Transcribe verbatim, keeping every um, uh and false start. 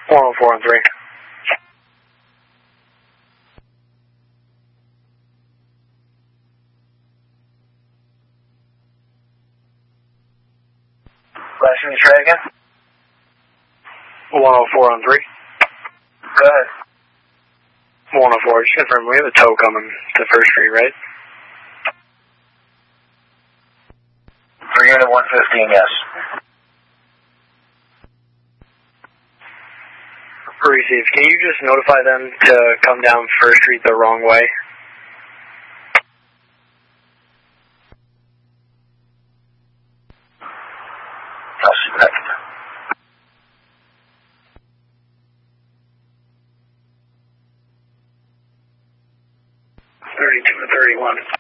one oh four on three. Last name, try again? one oh four on three. Go ahead. one oh four, just confirm, we have a tow coming to First Street, right? For unit one fifteen, yes. Received. Can you just notify them to come down First Street the wrong way? I'll see what I can do. thirty-two to thirty-one.